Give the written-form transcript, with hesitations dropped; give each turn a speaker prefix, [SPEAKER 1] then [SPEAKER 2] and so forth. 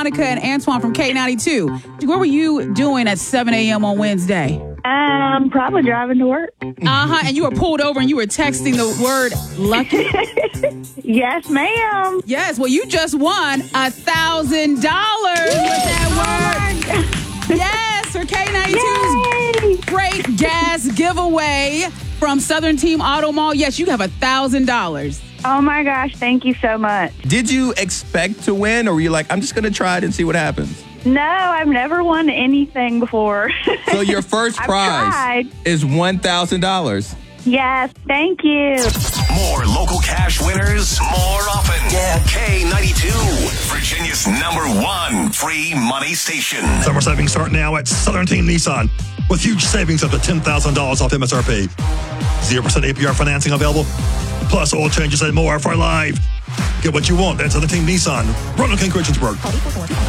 [SPEAKER 1] Monica and Antoine from K92. What were you doing at 7 a.m. on Wednesday?
[SPEAKER 2] Probably driving to work.
[SPEAKER 1] And you were pulled over and you were texting the word lucky?
[SPEAKER 2] Yes, ma'am.
[SPEAKER 1] Yes, well, you just won $1,000 with that word. Yes, for K92's great gas giveaway from Southern Team Auto Mall. Yes, you have $1,000.
[SPEAKER 2] Oh, my gosh. Thank you so much.
[SPEAKER 3] Did you expect to win, or were you like, I'm just going to try it and see what happens?
[SPEAKER 2] No, I've never won anything before.
[SPEAKER 3] So your first prize is $1,000.
[SPEAKER 2] Yes, thank you.
[SPEAKER 4] More local cash winners, more often. Yeah. K92, Virginia's #1 free money station.
[SPEAKER 5] Summer savings start now at Southern Team Nissan with huge savings up to $10,000 off MSRP. 0% APR financing available, plus oil changes and more for life. Get what you want at Southern Team Nissan, Roanoke and Christiansburg.